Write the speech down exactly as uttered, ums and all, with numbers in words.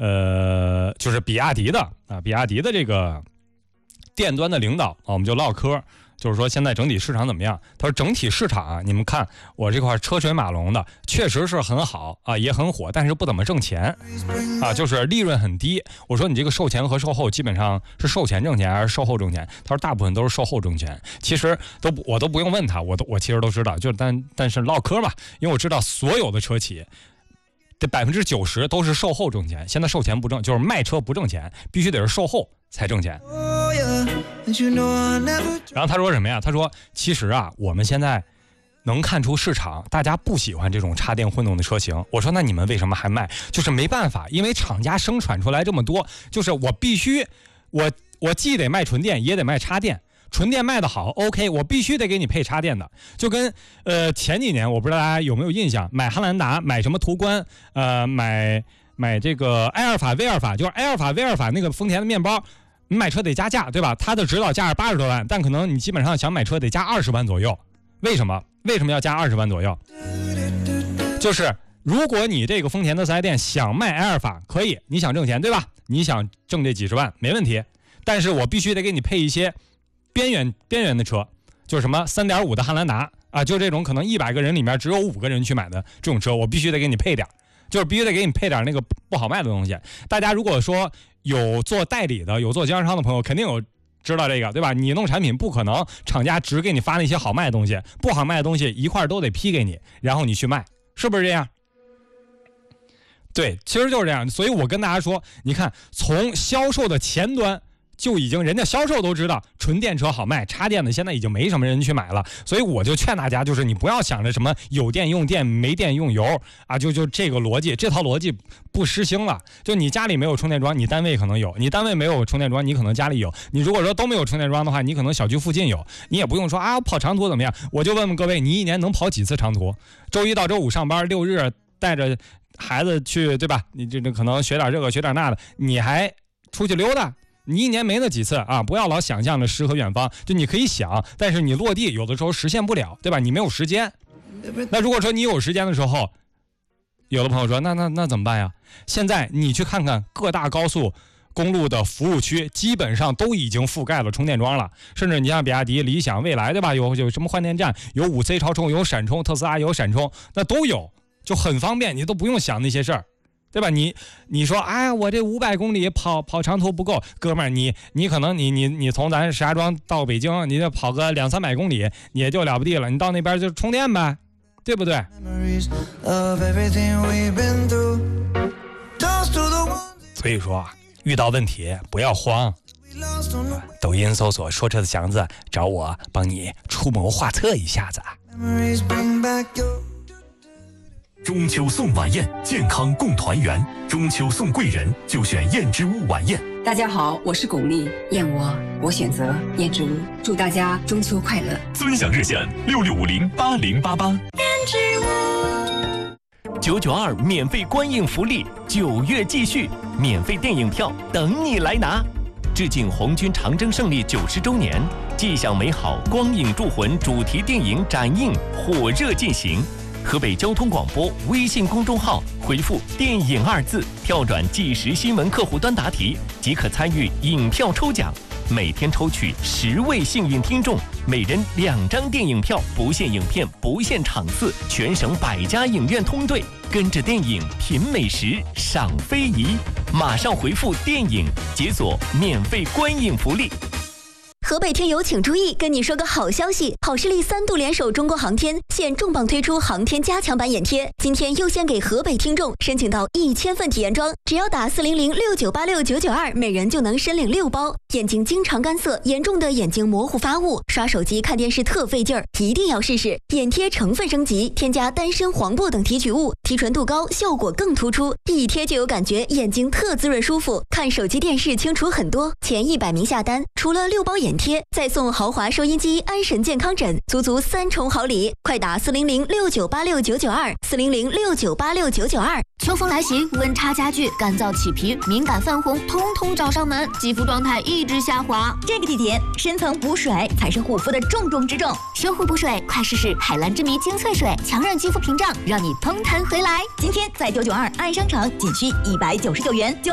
呃，就是比亚迪的啊，比亚迪的这个电端的领导啊，我们就唠嗑。就是说现在整体市场怎么样？他说整体市场啊，你们看我这块车水马龙的，确实是很好啊，也很火，但是不怎么挣钱啊，就是利润很低。我说你这个售前和售后基本上是售前挣钱还是售后挣钱？他说大部分都是售后挣钱。其实都我都不用问他，我都我其实都知道，就但但是唠嗑嘛，因为我知道所有的车企这百分之九十都是售后挣钱，现在售前不挣，就是卖车不挣钱，必须得是售后才挣钱。然后他说什么呀？他说其实啊，我们现在能看出市场大家不喜欢这种插电混动的车型。我说那你们为什么还卖？就是没办法，因为厂家生产出来这么多，就是我必须我我既得卖纯电也得卖插电。纯电卖的好 OK， 我必须得给你配插电的。就跟呃前几年我不知道大家有没有印象，买汉兰达买什么途观，呃买买这个埃尔法威尔法，就是埃尔法威尔法那个丰田的面包，你买车得加价对吧？它的指导价是八十多万，但可能你基本上想买车得加二十万左右。为什么？为什么要加二十万左右？就是如果你这个丰田的四 S 店想卖埃尔法，可以，你想挣钱对吧？你想挣这几十万没问题，但是我必须得给你配一些边缘边缘的车，就是什么 三点五 的汉兰达啊，就这种可能一百个人里面只有五个人去买的这种车，我必须得给你配点，就是必须得给你配点那个不好卖的东西。大家如果说有做代理的，有做经销商的朋友，肯定有知道这个对吧？你弄产品不可能厂家只给你发那些好卖的东西，不好卖的东西一块都得批给你，然后你去卖，是不是这样？对，其实就是这样。所以我跟大家说，你看从销售的前端就已经人家销售都知道纯电车好卖，插电的现在已经没什么人去买了。所以我就劝大家，就是你不要想着什么有电用电没电用油啊，就就这个逻辑，这套逻辑不实行了。就你家里没有充电桩，你单位可能有，你单位没有充电桩，你可能家里有。你如果说都没有充电桩的话，你可能小区附近有，你也不用说啊跑长途怎么样。我就问问各位，你一年能跑几次长途？周一到周五上班，六日带着孩子去对吧？你这这可能学点这个学点那的，你还出去溜达？你一年没那几次啊！不要老想象着诗和远方，就你可以想，但是你落地有的时候实现不了，对吧？你没有时间。那如果说你有时间的时候，有的朋友说，那那那怎么办呀？现在你去看看各大高速公路的服务区，基本上都已经覆盖了充电桩了。甚至你像比亚迪、理想、蔚来，对吧？有有什么换电站，有 五 C 超充，有闪充，特斯拉有闪充，那都有，就很方便，你都不用想那些事儿。对吧？你你说，哎，我这五百公里跑跑长途不够，哥们儿，你你可能你你你从咱石家庄到北京，你得跑个两三百公里，你也就了不地了。你到那边就充电呗，对不对？所以说啊，遇到问题不要慌，抖音搜索说车的祥子，找我帮你出谋划策一下子。 中秋送晚宴，健康共团圆。中秋送贵人，就选燕之屋晚宴。 大家好，我是巩俐，燕窝我选择燕之屋。祝大家中秋快乐！ 尊享热线六六五零八零八八。 燕之屋九九二免费观影福利，九月继续，免费电影票等你来拿。致敬红军长征胜利九十周年，既享美好光影铸魂主题电影展映火热进行。河北交通广播微信公众号回复电影二字，跳转即时新闻客户端答题，即可参与影票抽奖。每天抽取十位幸运听众，每人两张电影票，不限影片，不限场次，全省百家影院通兑，跟着电影品美食，赏非遗。马上回复电影，解锁免费观影福利。 河北听友请注意，跟你说个好消息，好视力三度联手中国航天，现重磅推出航天加强版眼贴，今天优先给河北听众申请到一千份体验装，只要打四零零六九八六九九二，每人就能申领六包。眼睛经常干涩，严重的眼睛模糊发雾，刷手机看电视特费劲儿，一定要试试。眼贴成分升级，添加丹参、黄柏等提取物，提纯度高，效果更突出，一贴就有感觉，眼睛特滋润舒服，看手机电视清楚很多。前一百名下单，除了六包眼贴，再送豪华收音机、安神健康枕，足足三重好礼！快打四零零六九八六九九二，四零零六九八六九九二。 秋风来袭，温差加剧，干燥起皮、敏感泛红，通通找上门，肌肤状态一直下滑。 这个季节，深层补水才是护肤的重中之重。 修护补水，快试试海蓝之谜精粹水，强韧肌肤屏障，让你蓬弹回来。 今天在九九二爱商城仅需一百九十九元就。